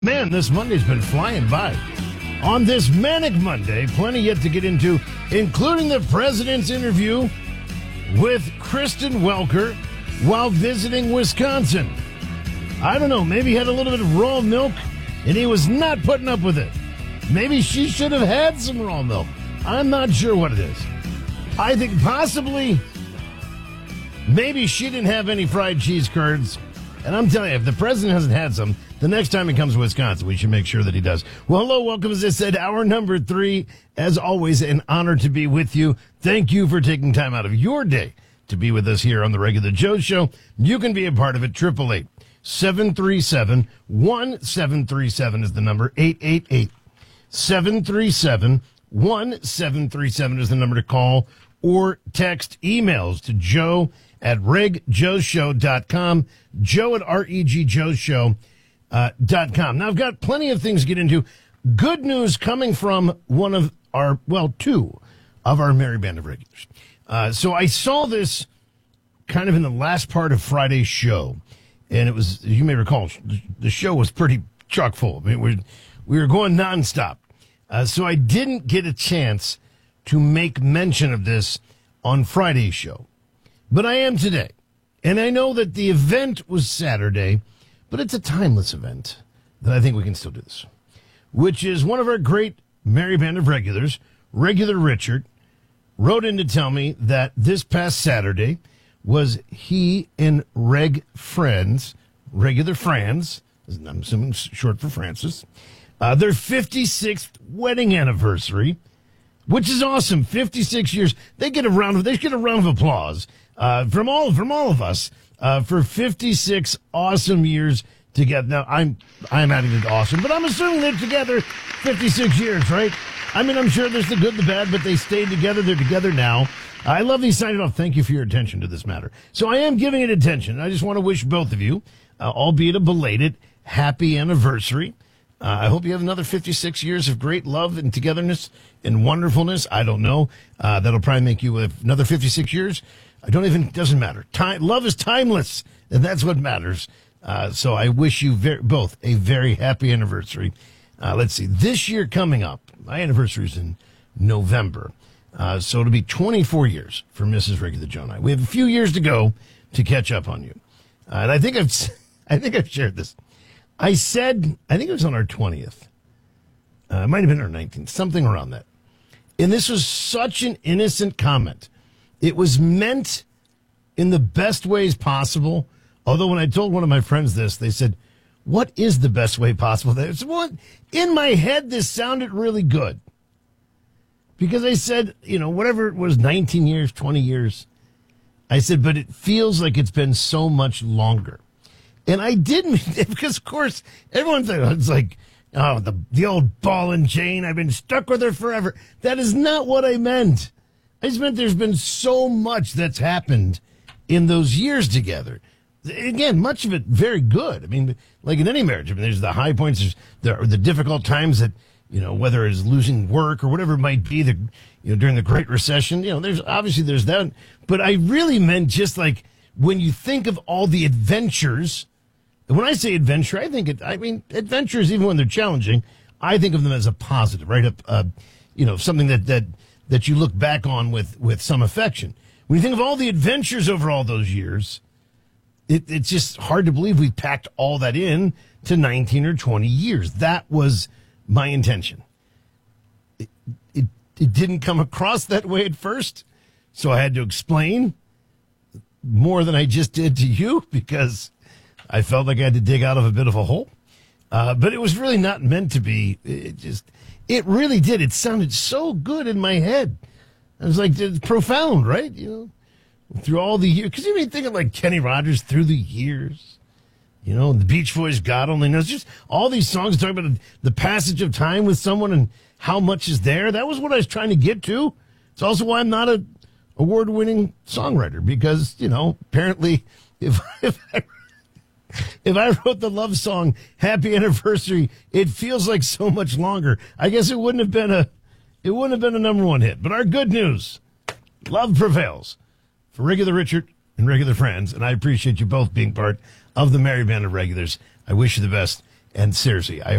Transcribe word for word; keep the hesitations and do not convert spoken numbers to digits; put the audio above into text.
Man, this Monday's been flying by. On this manic Monday, plenty yet to get into, including the president's interview with Kristen Welker while visiting Wisconsin. I don't know, maybe he had a little bit of raw milk and he was not putting up with it. Maybe she should have had some raw milk. I'm not sure what it is. I think possibly maybe she didn't have any fried cheese curds. And I'm telling you, if the president hasn't had some, the next time he comes to Wisconsin, we should make sure that he does. Well, hello, welcome, as I said, hour number three. As always, an honor to be with you. Thank you for taking time out of your day to be with us here on the Regular Joe Show. You can be a part of it. Triple eight seven three seven one seven three seven is the number. Eight eight eight seven three seven one seven three seven is the number to call or text. Emails to Joe at reg joe show dot com. Joe at R E G Joe Show. Uh, dot com. Now, I've got plenty of things to get into. Good news coming from one of our, well, two of our Merry Band of Regulars. Uh, so I saw this kind of in the last part of Friday's show, and it was, you may recall, the show was pretty chock full. I mean, we, we were going nonstop. Uh, so I didn't get a chance to make mention of this on Friday's show. But I am today. And I know that the event was Saturday, but it's a timeless event that I think we can still do this, which is one of our great Merry Band of Regulars, Regular Richard, wrote in to tell me that this past Saturday was he and Reg Friends, Regular Friends, I'm assuming short for Francis, uh, their fifty-sixth wedding anniversary, which is awesome. fifty-six years. They get a round of, they get a round of applause uh, from all from all of us. Uh, for fifty-six awesome years together. Now, I'm I'm adding it awesome, but I'm assuming they're together fifty-six years, right? I mean, I'm sure there's the good, the bad, but they stayed together. They're together now. I love these signing off. Thank you for your attention to this matter. So I am giving it attention. I just want to wish both of you, uh, albeit a belated, happy anniversary. Uh, I hope you have another fifty-six years of great love and togetherness and wonderfulness. I don't know. Uh, that'll probably make you have another fifty-six years. I don't even, doesn't matter. Time, love is timeless, and that's what matters. Uh, so I wish you very, both a very happy anniversary. Uh, let's see, this year coming up, my anniversary is in November. Uh, so it'll be twenty-four years for Missus Regular Joe and I. We have a few years to go to catch up on you. Uh, and I think I've, I think I've shared this. I said, I think it was on our twentieth. Uh, it might have been our nineteenth, something around that. And this was such an innocent comment. It was meant in the best ways possible. Although when I told one of my friends this, they said, what is the best way possible? I said, well, in my head, this sounded really good. Because I said, you know, whatever it was, nineteen years, twenty years. I said, but it feels like it's been so much longer. And I didn't, because of course, everyone thinks it's like, oh, the, the old ball and chain, I've been stuck with her forever. That is not what I meant. I just meant there's been so much that's happened in those years together. Again, much of it very good. I mean, like in any marriage, I mean, there's the high points, there's the, the difficult times that, you know, whether it's losing work or whatever it might be, the, you know, during the Great Recession, you know, there's obviously there's that. But I really meant just like when you think of all the adventures, and when I say adventure, I think it, I mean, adventures, even when they're challenging, I think of them as a positive, right? Uh, you know, something that, that, that you look back on with, with some affection. When you think of all the adventures over all those years, it, it's just hard to believe we packed all that in to nineteen or twenty years. That was my intention. It, it, it didn't come across that way at first, so I had to explain more than I just did to you because I felt like I had to dig out of a bit of a hole. Uh, but it was really not meant to be. It just... It really did. It sounded so good in my head. I was like, it's profound, right? You know, through all the years. Because you may think of like Kenny Rogers through the years. You know, the Beach Boys, God Only Knows. Just all these songs talking about the passage of time with someone and how much is there. That was what I was trying to get to. It's also why I'm not an award-winning songwriter. Because, you know, apparently if, if I... If I wrote the love song Happy Anniversary, it feels like so much longer. I guess it wouldn't have been a it wouldn't have been a number one hit. But our good news, love prevails for Regular Richard and Regular Friends, and I appreciate you both being part of the Merry Band of Regulars. I wish you the best And seriously, I